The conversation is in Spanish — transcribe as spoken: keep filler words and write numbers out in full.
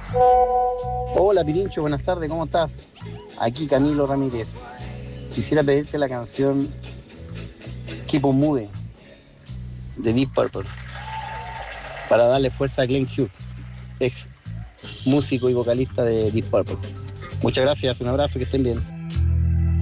Hola Pirincho, buenas tardes, ¿cómo estás? Aquí Camilo Ramírez. Quisiera pedirte la canción Keep on Moving de Deep Purple para darle fuerza a Glenn Hughes, ex músico y vocalista de Deep Purple. Muchas gracias, un abrazo, que estén bien.